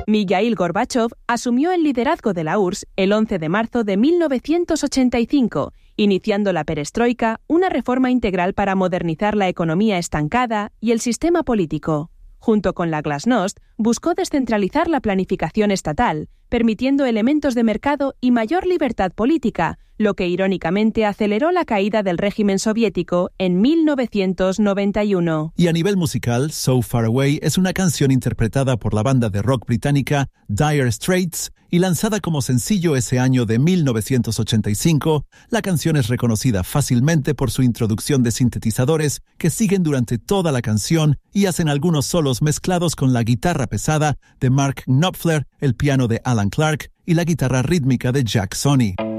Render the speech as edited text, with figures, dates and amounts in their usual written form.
Mikhail Gorbachov asumió el liderazgo de la URSS el 11 de marzo de 1985, iniciando la perestroika, una reforma integral para modernizar la economía estancada y el sistema político. Junto con la Glasnost, buscó descentralizar la planificación estatal, permitiendo elementos de mercado y mayor libertad política, lo que irónicamente aceleró la caída del régimen soviético en 1991. Y a nivel musical, So Far Away es una canción interpretada por la banda de rock británica Dire Straits y lanzada como sencillo ese año de 1985. La canción es reconocida fácilmente por su introducción de sintetizadores que siguen durante toda la canción y hacen algunos solos mezclados con la guitarra pesada de Mark Knopfler, el piano de Alan Clark y la guitarra rítmica de Jack Sonny.